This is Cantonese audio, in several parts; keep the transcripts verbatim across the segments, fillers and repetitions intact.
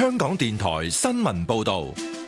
香港電台新聞報道。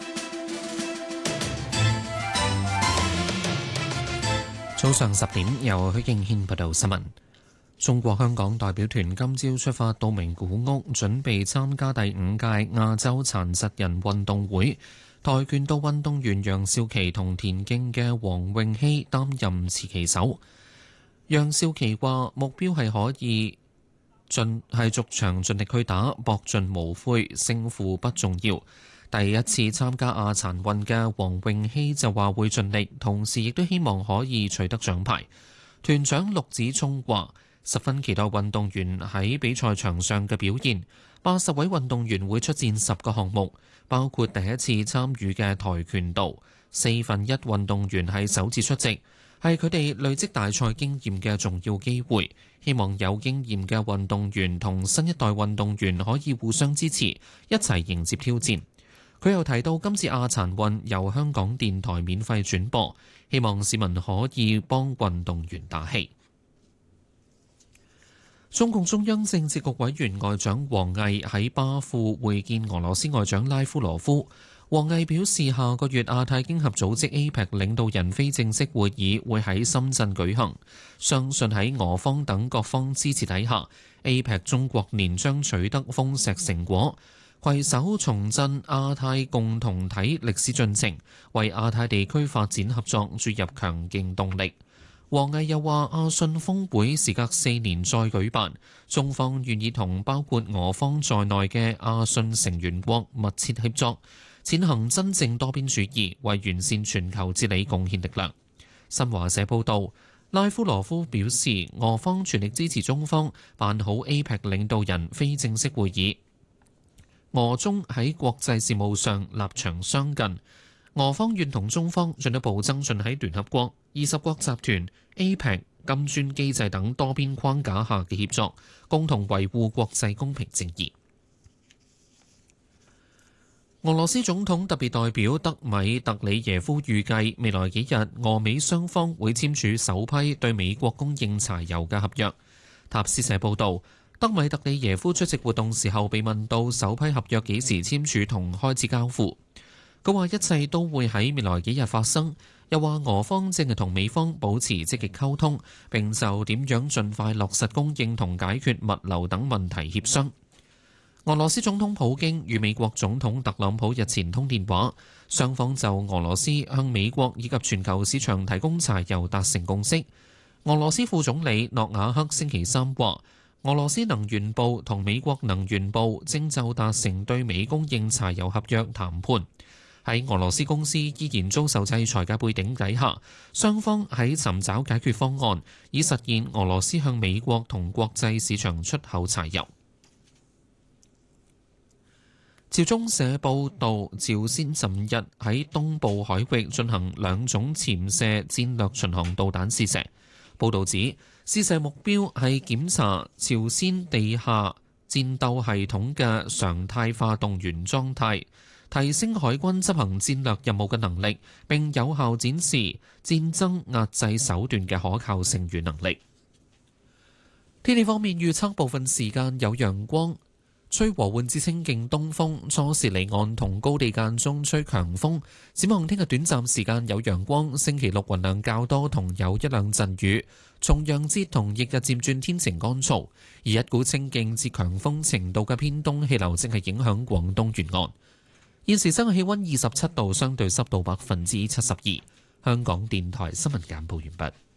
早上十點，由許敬軒報道新聞。中國香港代表團今朝出發到名古屋，準備參加第五屆亞洲殘疾人運動會。跆拳道運動員楊少琪同田徑嘅黃詠希擔任持旗手。楊少琪話：目標係可以盡係逐場盡力去打，搏盡無悔，勝負不重要。第一次參加亞殘運嘅黃詠希就話會盡力，同時亦都希望可以取得獎牌。團長陸子聰話：十分期待運動員喺比賽場上嘅表現。八十位運動員會出戰十個項目，包括第一次參與嘅跆拳道。四分一運動員係首次出席，係佢哋累積大賽經驗嘅重要機會。希望有經驗嘅運動員同新一代運動員可以互相支持，一齊迎接挑戰。佢又提到今次亞殘運由香港電台免費轉播，希望市民可以幫運動員打氣。中共中央政治局委員外長王毅喺巴庫會見俄羅斯外長拉夫羅夫。王毅表示，下個月亞太經合組織 A P E C 領導人非正式會議會喺深圳舉行，相信喺俄方等各方支持底下 ，A P E C 中國年將取得豐碩成果，攜手重振亞太共同體歷史進程，為亞太地區發展合作注入強勁動力。王毅又話：亞信峰會時隔四年再舉辦，中方願意同包括俄方在內嘅亞信成員國密切協作，踐行真正多邊主義，為完善全球治理貢獻力量。新華社報導，拉夫羅夫表示，俄方全力支持中方辦好 A P E C 領導人非正式會議。俄中喺國際事務上立場相近。俄方願同中方進一步增進喺聯合國、二十國集團、A P E C、金磚機制等多邊框架下嘅協作，共同維護國際公平正義。俄羅斯總統特別代表德米特里耶夫預計未來幾日俄美雙方會簽署首批對美國供應柴油嘅合約。塔斯社報導，德米特里耶夫出席活動時候被問到首批合約幾時簽署同開始交付。佢話一切都會喺未來幾日發生，又話俄方正係同美方保持積極溝通，並就點樣盡快落實供應同解決物流等問題協商。俄羅斯總統普京與美國總統特朗普日前通電話，雙方就俄羅斯向美國以及全球市場提供柴油達成共識。俄羅斯副總理諾瓦克星期三話，俄羅斯能源部同美國能源部正就達成對美供應柴油合約談判。喺俄羅斯公司依然遭受制裁嘅背景底下，雙方喺尋找解決方案，以實現俄羅斯向美國同國際市場出口柴油。朝中社報導，朝鮮尋日喺東部海域進行兩種潛射戰略巡航導彈試射。報導指，試射目標係檢查朝鮮地下戰鬥系統嘅常態化動員狀態，提升海軍執行戰略任務嘅能力，並有效展示戰爭壓制手段嘅可靠性與能力。天氣方面預測，部分時間有陽光，吹和緩至清勁東風，初時離岸同高地間中吹強風。展望聽日短暫時間有陽光，星期六雲量較多同有一兩陣雨。重陽節同翌日漸轉天晴乾燥，而一股清勁至強風程度嘅偏東氣流正係影響廣東沿岸。現時室外氣溫二十七度，相對濕度百分之七十二。香港電台新聞簡報完畢。